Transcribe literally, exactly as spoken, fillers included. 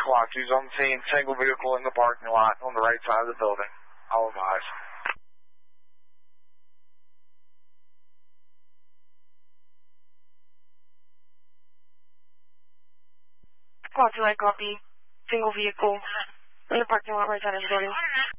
Squad two's on the scene. Single vehicle in the parking lot on the right side of the building. All advised. Squad two, I copy. Single vehicle in the parking lot right side of the building.